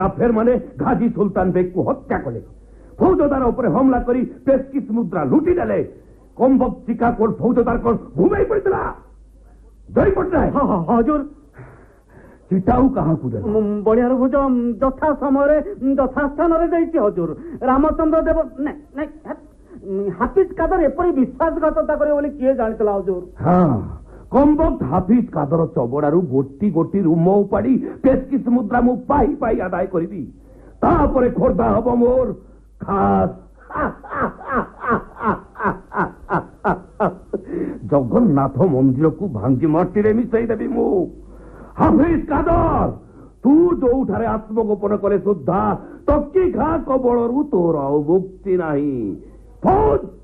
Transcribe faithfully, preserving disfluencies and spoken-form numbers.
काफेर माने गाजी सुल्तान बेग को हत्या कले फौजदार उपरे हमला करी पेस्किस मुद्रा लुटी देले कम्बक चिकाकोर फौजदार को घुमाई पड़ता जय पटनाय हजूर चिटाऊ कहा कुदे बड़ियार भुज यथा समय यथा स्थान हजूर रामचंद्र देव हाफिज कादर एपरी विश्वासघातता करे किए जानी हजूर हाँ कम्बक हाफिज कादर चबड़ारू गोटी गोटी रुम उपाड़ी पेस्किस मुद्रा मु पाई पाई आदाय करी तापरे खोर्धा हब मोर खास जगन्नाथ मंदिर को भांगी माटी मिसई देवी मु हाफिज कादर तू जो आत्मगोपन करे सुधा तकी घा कबलू तोर मुक्ति नहीं फौज